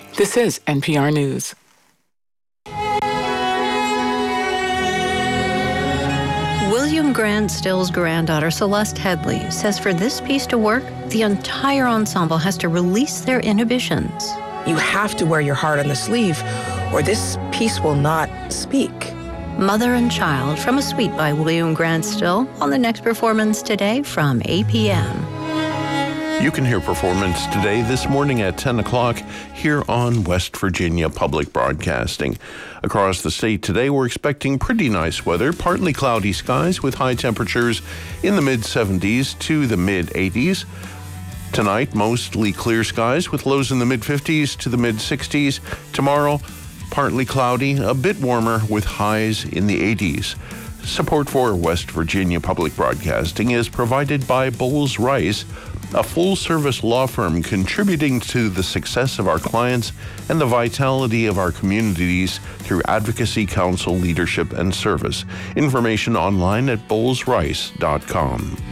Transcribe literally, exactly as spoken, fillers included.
This is N P R News. William Grant Still's granddaughter, Celeste Headley, says for this piece to work, the entire ensemble has to release their inhibitions. You have to wear your heart on the sleeve, or this piece will not speak. Mother and Child from a suite by William Grant Still on the next performance today from eight p.m. You can hear Performance Today this morning at ten o'clock here on West Virginia Public Broadcasting. Across the state today, we're expecting pretty nice weather, partly cloudy skies with high temperatures in the mid seventies to the mid eighties. Tonight, mostly clear skies with lows in the mid fifties to the mid sixties. Tomorrow, partly cloudy, a bit warmer with highs in the eighties. Support for West Virginia Public Broadcasting is provided by Bowles Rice, a full-service law firm contributing to the success of our clients and the vitality of our communities through advocacy, counsel, leadership, and service. Information online at bowles rice dot com.